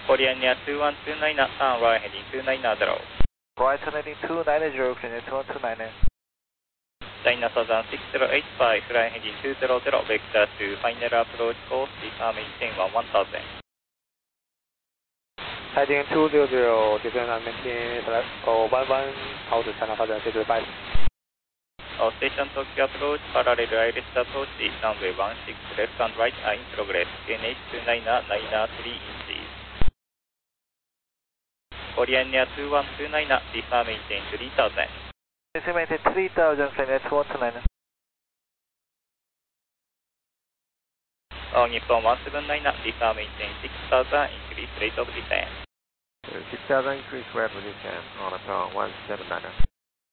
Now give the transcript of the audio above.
Korean Air 2129, turn right heading 290. Right heading 290, Korean 2129. China Southern 6085, flying heading 200, vector to final approach course, maintain 1000. Heading 200, descend and maintain 11 out to China Southern 685. Station Tokyo approach, parallel ILS approach, runway 16, left and right are in progress. KNH 299, 3 inches. Korean Air 2129, defer maintain 3000. Defer maintain 3000, Korean Air 2129. Nippon 179, defer maintain 6000, increase rate of descent. 6000 increase rate of descent on Nippon 179.